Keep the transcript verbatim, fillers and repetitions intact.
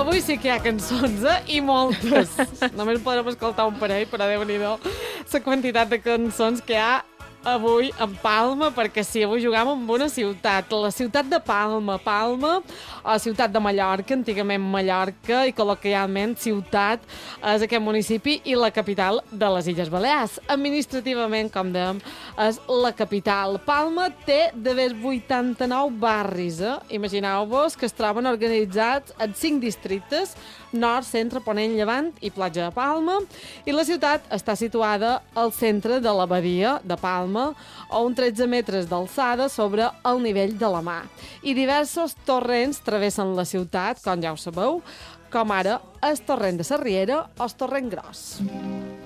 Avui sí que hi ha cançons, eh? I moltes. Només podrem escoltar un parell, però Déu-n'hi-do la quantitat de cançons que hi ha avui en Palma, perquè sí, avui jugam amb una ciutat, la ciutat de Palma. Palma, o ciutat de Mallorca, antigament Mallorca, i col·loquialment ciutat és aquest municipi i la capital de les Illes Balears. Administrativament, com dèiem, és la capital. Palma té de més vuitanta-nou barris, eh? Imagineu-vos que es troben organitzats en cinc districtes: nord, centre, ponent, llevant i platja de Palma, i la ciutat està situada al centre de la badia de Palma, a uns tretze metres d'alçada sobre el nivell de la mar. I diversos torrents travessen la ciutat, com ja ho sabeu, com ara el torrent de la Riera o el torrent Gros.